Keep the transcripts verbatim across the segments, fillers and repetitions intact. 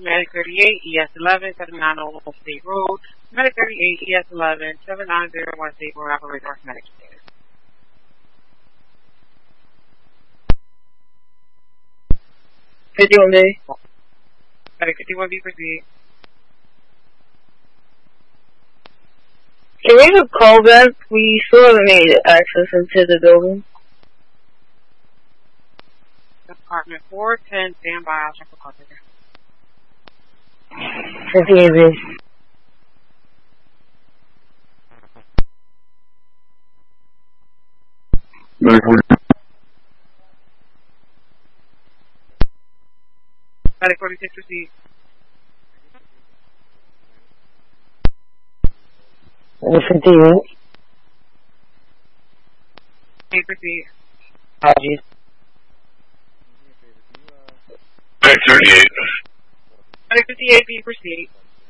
Medic thirty-eight, E S eleven, seven nine zero one State Road. Medic thirty-eight, E S eleven, seven nine zero one State Road, operator North Medic Standard. fifty-one B. Medic fifty-one B, proceed. Can we have a callback? We still haven't made access into the building. Department four ten, stand by, I'll check the call ticket. fifty-eight B. Medic Medic forty-six, proceed. fifty-eight. Hey, proceed. Apologies. Medic thirty-eight. Medic fifty-eight B, proceed.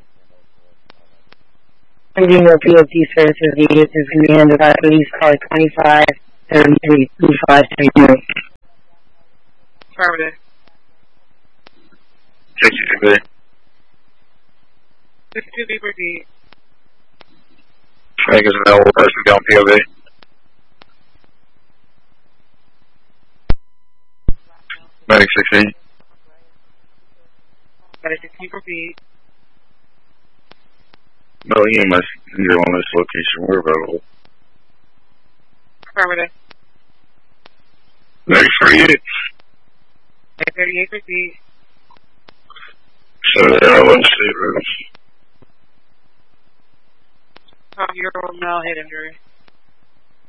Sending more P O T services needed is going to be handled by police car twenty-five thirty-three two five three zero. Affirmative. fifty-two B. fifty-two B, proceed. Frank is available, person down P O V. Medic sixteen. Medic sixteen, proceed. No E M S here on this location. We're available. Affirmative. Medic thirty-eight. Medic thirty-eight, proceed. seven zero one State Road. Five year old male head injury.